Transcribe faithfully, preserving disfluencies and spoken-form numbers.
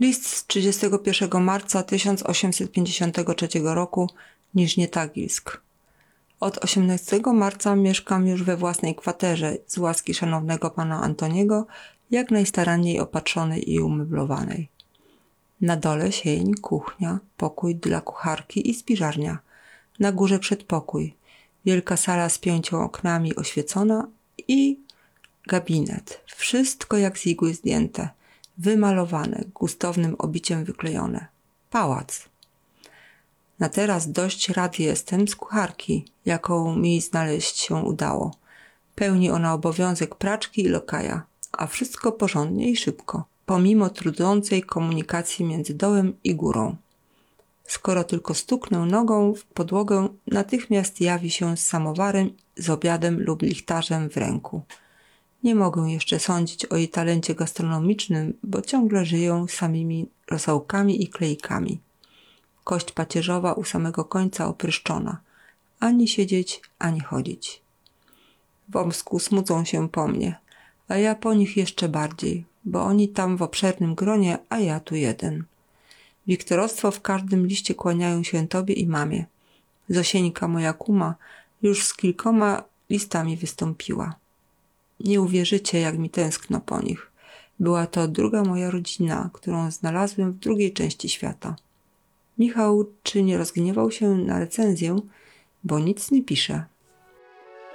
List z trzydziestego pierwszego marca tysiąc osiemset pięćdziesiątego trzeciego roku, Niżnie Tagilsk. Od osiemnastego marca mieszkam już we własnej kwaterze z łaski szanownego pana Antoniego, jak najstaranniej opatrzonej i umeblowanej. Na dole sień, kuchnia, pokój dla kucharki i spiżarnia. Na górze przedpokój, wielka sala z pięcią oknami oświecona i gabinet. Wszystko jak z igły zdjęte, wymalowane, gustownym obiciem wyklejone. Pałac. Na teraz dość rad jestem z kucharki, jaką mi znaleźć się udało. Pełni ona obowiązek praczki i lokaja, a wszystko porządnie i szybko, pomimo trudzącej komunikacji między dołem i górą. Skoro tylko stuknę nogą w podłogę, natychmiast jawi się z samowarem, z obiadem lub lichtarzem w ręku. Nie mogę jeszcze sądzić o jej talencie gastronomicznym, bo ciągle żyję samymi rosołkami i klejkami. Kość pacierzowa u samego końca opryszczona. Ani siedzieć, ani chodzić. W Omsku smucą się po mnie, a ja po nich jeszcze bardziej, bo oni tam w obszernym gronie, a ja tu jeden. Wiktorostwo w każdym liście kłaniają się tobie i mamie. Zosieńka, moja kuma, już z kilkoma listami wystąpiła. Nie uwierzycie, jak mi tęskno po nich. Była to druga moja rodzina, którą znalazłem w drugiej części świata. Michał czy nie rozgniewał się na recenzję, bo nic nie pisze.